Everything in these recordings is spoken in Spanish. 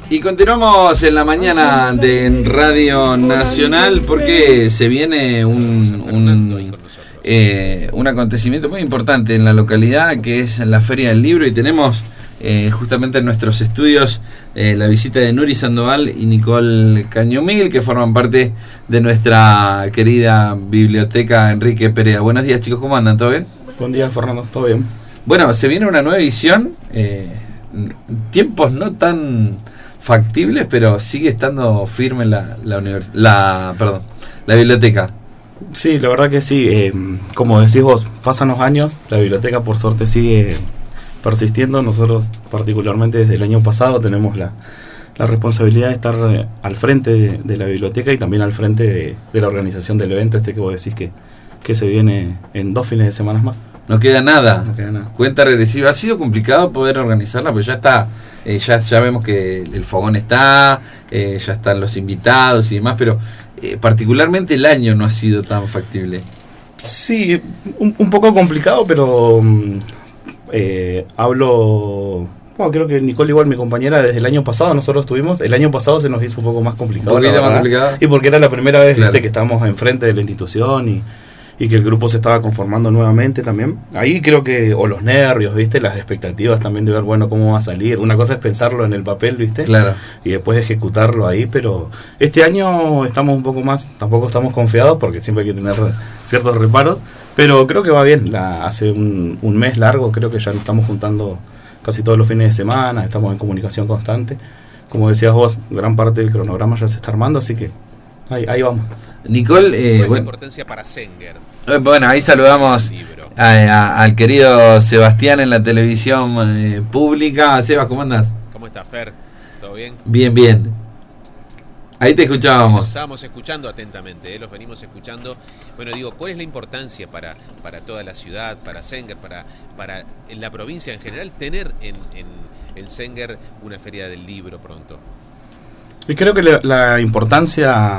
Y continuamos en la mañana de Radio Nacional porque se viene un acontecimiento muy importante en la localidad, que es la Feria del Libro, y tenemos justamente en nuestros estudios la visita de Nuri Sandoval y Nicole Cañumil, que forman parte de nuestra querida biblioteca Enrique Perea. Buenos días, chicos, ¿cómo andan? ¿Todo bien? Buen día, Fernando, ¿todo bien? Bueno, se viene una nueva edición, tiempos no tan factibles, pero sigue estando firme la biblioteca. Sí, la verdad que sí. Como decís vos, pasan los años, la biblioteca por suerte sigue persistiendo. Nosotros particularmente desde el año pasado tenemos la responsabilidad de estar al frente de la biblioteca y también al frente de la organización del evento que vos decís que se viene en 2 fines de semana más. No queda nada. No queda nada. Cuenta regresiva. Ha sido complicado poder organizarla, pero ya está. Ya vemos que el fogón está, ya están los invitados y demás, pero particularmente el año no ha sido tan factible. Sí, un poco complicado, pero creo que Nicole, igual mi compañera, desde el año pasado nosotros tuvimos, el año pasado se nos hizo un poco más complicado. Un poquito más complicado. Y porque era la primera vez, claro, que estábamos enfrente de la institución y que el grupo se estaba conformando nuevamente también. Ahí creo que, o los nervios, ¿viste? Las expectativas también de ver, bueno, cómo va a salir. Una cosa es pensarlo en el papel, ¿viste? Claro. Y después ejecutarlo ahí, pero este año estamos un poco más, tampoco estamos confiados porque siempre hay que tener ciertos reparos, pero creo que va bien. Hace un mes largo creo que ya nos estamos juntando casi todos los fines de semana, estamos en comunicación constante. Como decías vos, gran parte del cronograma ya se está armando, así que ahí vamos. Nicole, ¿cuál es la importancia para Sanger? Bueno, ahí saludamos al querido Sebastián en la televisión pública. Sebas, ¿cómo andás? ¿Cómo estás, Fer? ¿Todo bien? Bien, bien. Ahí te escuchábamos. Los estábamos escuchando atentamente, los venimos escuchando. Bueno, digo, ¿cuál es la importancia para toda la ciudad, para Sanger, para la provincia en general, tener en Sanger una feria del libro pronto? Y creo que la importancia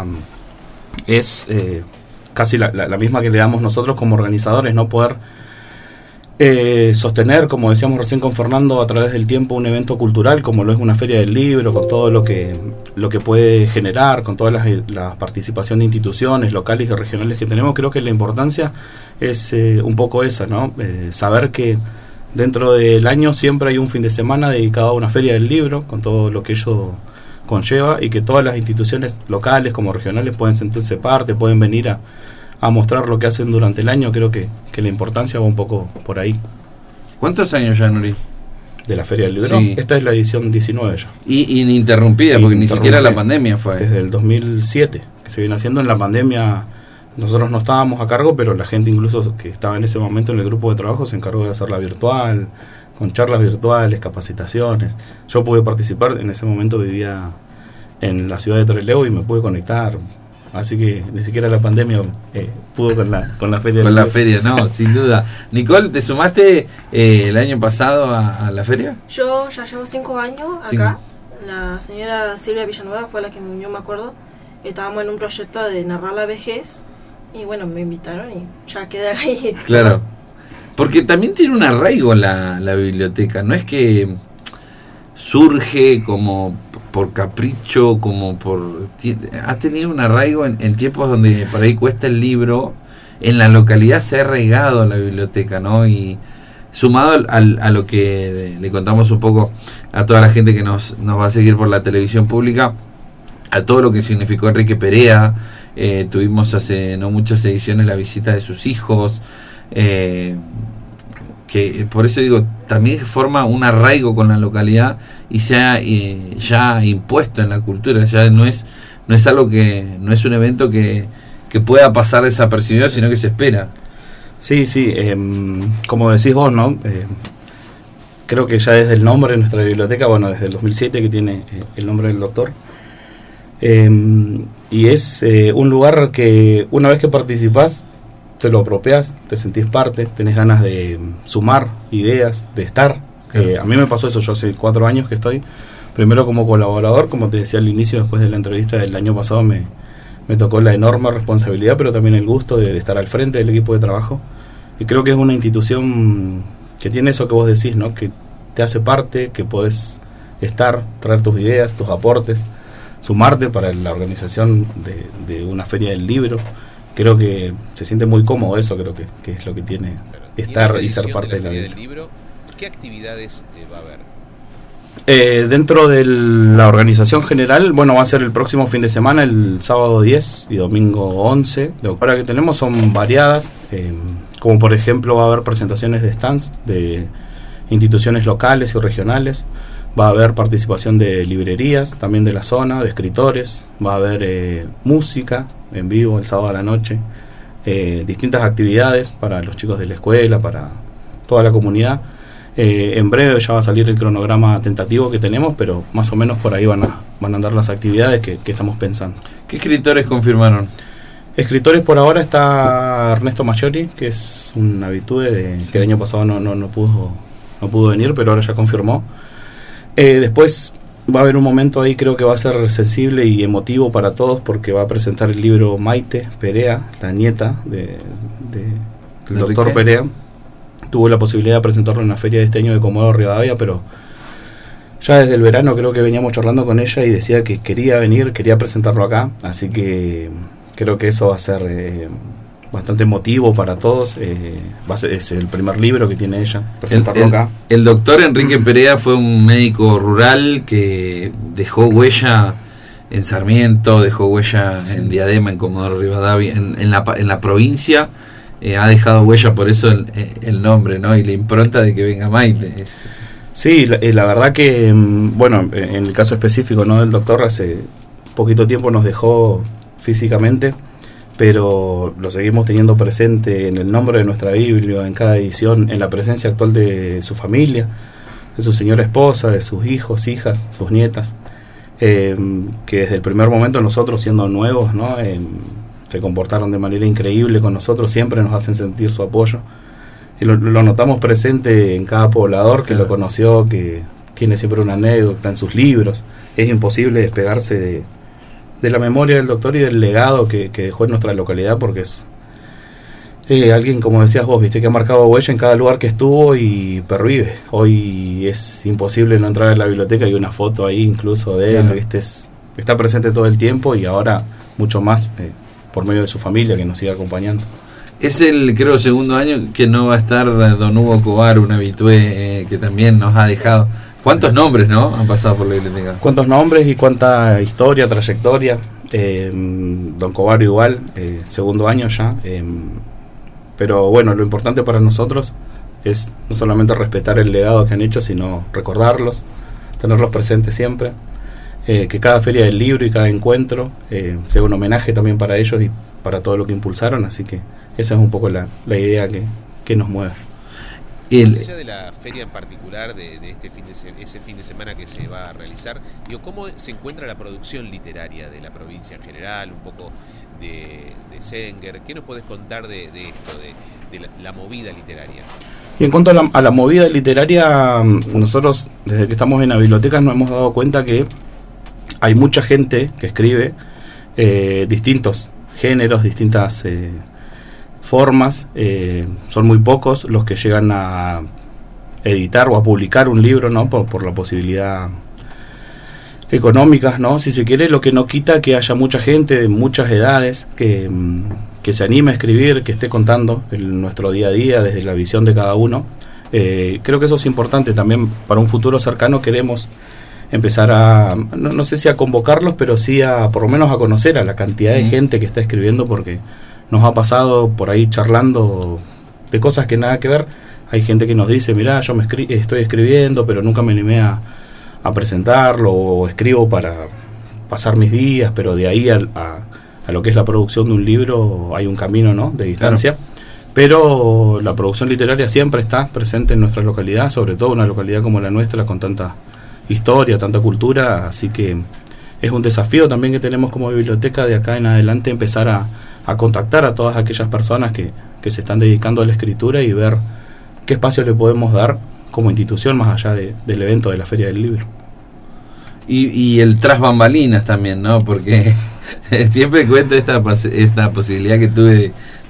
es casi la misma que le damos nosotros como organizadores, no poder sostener, como decíamos recién con Fernando, a través del tiempo un evento cultural como lo es una feria del libro, con todo lo que puede generar, con toda la participación de instituciones locales y regionales que tenemos. Creo que la importancia es un poco esa, ¿no? Saber que dentro del año siempre hay un fin de semana dedicado a una feria del libro, con todo lo que ello conlleva, y que todas las instituciones locales como regionales pueden sentirse parte, pueden venir a mostrar lo que hacen durante el año. Creo que la importancia va un poco por ahí. ¿Cuántos años ya, Nuri? ¿De la Feria del Libro? Sí. Esta es la edición 19 ya. Y ininterrumpida, porque ni siquiera la pandemia fue. Desde el 2007 que se viene haciendo. En la pandemia nosotros no estábamos a cargo, pero la gente incluso que estaba en ese momento en el grupo de trabajo se encargó de hacerla virtual, con charlas virtuales, capacitaciones. Yo pude participar, en ese momento vivía en la ciudad de Trelew y me pude conectar. Así que ni siquiera la pandemia pudo con la feria. Con la feria, no, sin duda. Nicole, ¿te sumaste el año pasado a la feria? Yo ya llevo 5 años acá. La señora Silvia Villanueva fue la que me unió, me acuerdo. Estábamos en un proyecto de narrar la vejez y bueno, me invitaron y ya quedé ahí. Claro, porque también tiene un arraigo la biblioteca. No es que surge como por capricho, ha tenido un arraigo en tiempos donde por ahí cuesta el libro. En la localidad se ha arraigado a la biblioteca, ¿no? Y sumado a lo que le contamos un poco a toda la gente que nos va a seguir por la televisión pública, a todo lo que significó Enrique Perea. Tuvimos hace no muchas ediciones la visita de sus hijos, que por eso digo, también forma un arraigo con la localidad y se ha ya impuesto en la cultura. Ya no es algo que, no es un evento que pueda pasar desapercibido, sino que se espera. Sí, como decís vos, ¿no? Creo que ya desde el nombre de nuestra biblioteca, bueno, desde el 2007 que tiene el nombre del doctor, y es un lugar que una vez que participás te lo apropias, te sentís parte, tenés ganas de sumar ideas, de estar. A mí me pasó eso, yo hace 4 años que estoy, primero como colaborador, como te decía al inicio, después de la entrevista del año pasado me tocó la enorme responsabilidad, pero también el gusto de estar al frente del equipo de trabajo. Y creo que es una institución que tiene eso que vos decís, ¿no? Que te hace parte, que podés estar, traer tus ideas, tus aportes, sumarte para la organización de una feria del libro. Creo que se siente muy cómodo eso, creo que es lo que tiene estar y ser parte de la feria del libro. ¿Qué actividades va a haber? Dentro de la organización general, bueno, va a ser el próximo fin de semana, el sábado 10 y domingo 11. De octubre que tenemos son variadas, como por ejemplo va a haber presentaciones de stands de instituciones locales y regionales, va a haber participación de librerías, también de la zona, de escritores, va a haber música en vivo el sábado a la noche, distintas actividades para los chicos de la escuela, para toda la comunidad. En breve ya va a salir el cronograma tentativo que tenemos, pero más o menos por ahí van a andar las actividades que estamos pensando. ¿Qué escritores confirmaron? Escritores por ahora está Ernesto Maggiori, que es un habitué que el año pasado no pudo venir, pero ahora ya confirmó. Después va a haber un momento ahí, creo que va a ser sensible y emotivo para todos, porque va a presentar el libro Maite Perea, la nieta del doctor Perea. Tuvo la posibilidad de presentarlo en la feria de este año de Comodoro Rivadavia, pero ya desde el verano creo que veníamos charlando con ella y decía que quería venir, quería presentarlo acá, así que creo que eso va a ser bastante emotivo para todos. Es el primer libro que tiene ella, presentarlo acá. El doctor Enrique Perea fue un médico rural que dejó huella en Sarmiento, dejó huella en Diadema, en Comodoro Rivadavia, en la provincia. Ha dejado huella, por eso el nombre, ¿no? Y la impronta de que venga Maite. Sí, la verdad que, bueno, en el caso específico, ¿no?, del doctor, hace poquito tiempo nos dejó físicamente, pero lo seguimos teniendo presente en el nombre de nuestra Biblia, en cada edición, en la presencia actual de su familia, de su señora esposa, de sus hijos, hijas, sus nietas, que desde el primer momento nosotros, siendo nuevos, ¿no?, se comportaron de manera increíble con nosotros, siempre nos hacen sentir su apoyo, y lo notamos presente en cada poblador que lo conoció, que tiene siempre una anécdota en sus libros. Es imposible despegarse de la memoria del doctor y del legado que dejó en nuestra localidad, porque es alguien, como decías vos, viste, que ha marcado huella en cada lugar que estuvo y pervive. Hoy es imposible no entrar a la biblioteca, hay una foto ahí incluso de él, ¿viste? Está presente todo el tiempo, y ahora mucho más por medio de su familia, que nos sigue acompañando. Es creo, segundo año que no va a estar don Hugo Cobar, un habitué que también nos ha dejado. ¿Cuántos nombres, no, han pasado por la biblioteca? ¿Cuántos nombres y cuánta historia, trayectoria? Don Cobar igual, segundo año ya. Pero bueno, lo importante para nosotros es no solamente respetar el legado que han hecho, sino recordarlos, tenerlos presentes siempre. Que cada feria del libro y cada encuentro sea un homenaje también para ellos y para todo lo que impulsaron, así que esa es un poco la idea que nos mueve. Más allá de la feria en particular, de ese fin de semana que se va a realizar, ¿cómo se encuentra la producción literaria de la provincia en general, un poco de Senger? ¿Qué nos podés contar de esto, de la movida literaria? Y en cuanto a la movida literaria, nosotros desde que estamos en la biblioteca nos hemos dado cuenta que hay mucha gente que escribe distintos géneros, distintas formas. Son muy pocos los que llegan a editar o a publicar un libro, ¿no?, por la posibilidad económica, ¿no?, si se quiere, lo que no quita que haya mucha gente de muchas edades que se anime a escribir, que esté contando nuestro día a día desde la visión de cada uno. Creo que eso es importante también para un futuro cercano. Queremos empezar a, no sé si a convocarlos, pero sí a por lo menos a conocer a la cantidad de gente que está escribiendo, porque nos ha pasado por ahí charlando de cosas que nada que ver. Hay gente que nos dice, mirá, yo estoy escribiendo, pero nunca me animé a presentarlo, o escribo para pasar mis días, pero de ahí a lo que es la producción de un libro hay un camino, ¿no?, de distancia. Claro. Pero la producción literaria siempre está presente en nuestra localidad, sobre todo una localidad como la nuestra, con tanta historia, tanta cultura, así que es un desafío también que tenemos como biblioteca de acá en adelante, empezar a contactar a todas aquellas personas que se están dedicando a la escritura y ver qué espacio le podemos dar como institución más allá del evento de la Feria del Libro. Y el tras bambalinas también, ¿no? Porque siempre cuento esta posibilidad que tuve